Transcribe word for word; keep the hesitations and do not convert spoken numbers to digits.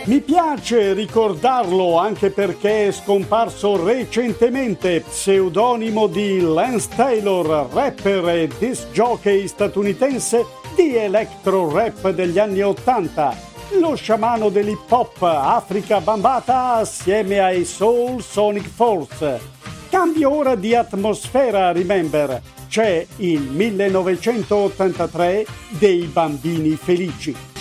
Mi piace ricordarlo anche perché è scomparso recentemente, pseudonimo di Lance Taylor, rapper e disc jockey statunitense di electro rap degli anni ottanta. Lo sciamano dell'hip hop Afrika Bambaataa assieme ai Soul Sonic Force. Cambio ora di atmosfera, Remember. C'è il millenovecentottantatré dei Bambini Felici.